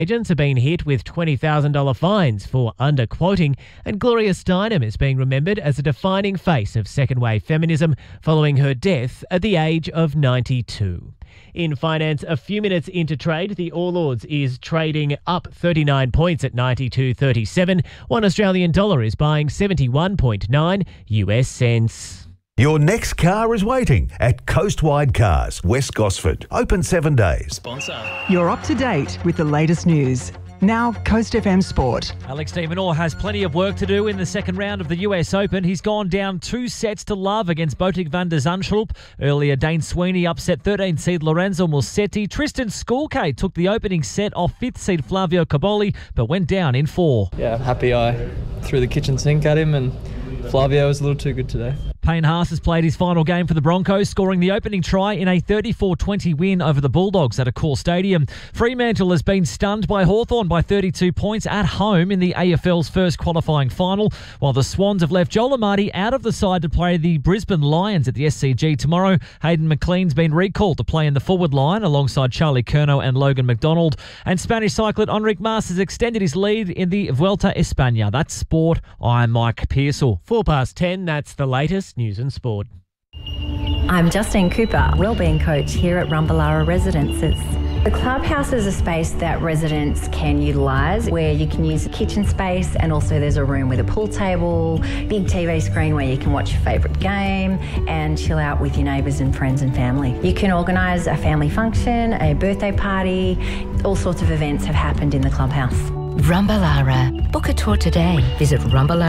Agents have been hit with $20,000 fines for underquoting, and Gloria Steinem is being remembered as a defining face of second-wave feminism following her death at the age of 92. In finance, a few minutes into trade, the All Ords is trading up 39 points at 92.37. $1 Australian dollar is buying 71.9 US cents. Your next car is waiting at Coastwide Cars, West Gosford. Open 7 days. Sponsor. You're up to date with the latest news. Now, Coast FM Sport. Alex de Minaur has plenty of work to do in the second round of the US Open. He's gone down 2 sets to love against Botic van der Zandschulp. Earlier, Dane Sweeney upset 13th seed Lorenzo Musetti. Tristan Skulke took the opening set off 5th seed Flavio Caboli, but went down in 4. Yeah, I'm happy I threw the kitchen sink at him, and Flavio was a little too good today. Payne Haas has played his final game for the Broncos, scoring the opening try in a 34-20 win over the Bulldogs at Accor Stadium. Fremantle has been stunned by Hawthorn by 32 points at home in the AFL's first qualifying final, while the Swans have left Joel Amati out of the side to play the Brisbane Lions at the SCG tomorrow. Hayden McLean's been recalled to play in the forward line alongside Charlie Curnow and Logan McDonald. And Spanish cyclist Enric Mas has extended his lead in the Vuelta España. That's sport. I'm Mike Pearsall. 10:04, that's the latest news and sport. I'm Justine Cooper, wellbeing coach here at Rumballara Residences. The clubhouse is a space that residents can utilise, where you can use a kitchen space, and also there's a room with a pool table, big TV screen where you can watch your favourite game and chill out with your neighbours and friends and family. You can organise a family function, a birthday party, all sorts of events have happened in the clubhouse. Rumballara. Book a tour today. Visit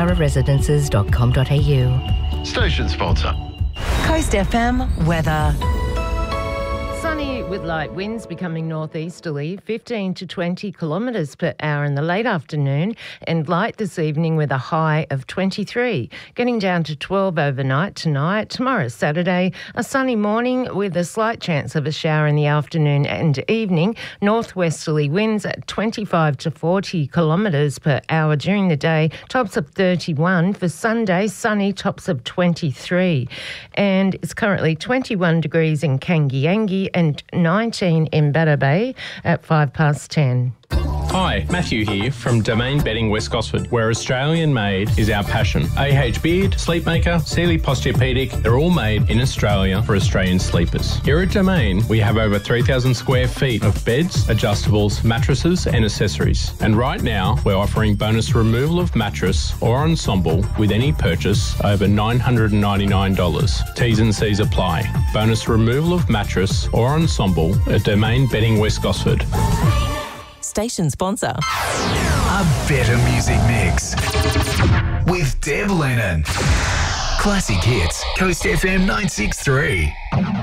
rumballararesidences.com.au. Station sponsor. Coast FM weather. Sunny with light winds becoming northeasterly, 15 to 20 kilometres per hour in the late afternoon, and light this evening with a high of 23, getting down to 12 overnight tonight. Tomorrow, Saturday, a sunny morning with a slight chance of a shower in the afternoon and evening. Northwesterly winds at 25 to 40 kilometres per hour during the day, tops of 31. For Sunday, sunny, tops of 23. And it's currently 21 degrees in Kangiangi and 19 in Batter Bay at 10:05. Hi, Matthew here from Domain Bedding West Gosford, where Australian made is our passion. AH Beard, Sleepmaker, Sealy Posturepedic, they're all made in Australia for Australian sleepers. Here at Domain, we have over 3,000 square feet of beds, adjustables, mattresses and accessories. And right now, we're offering bonus removal of mattress or ensemble with any purchase over $999. T's and C's apply. Bonus removal of mattress or ensemble at Domain Bedding West Gosford. Station sponsor. A better music mix with Deb Lennon. Classic hits, Coast FM 963.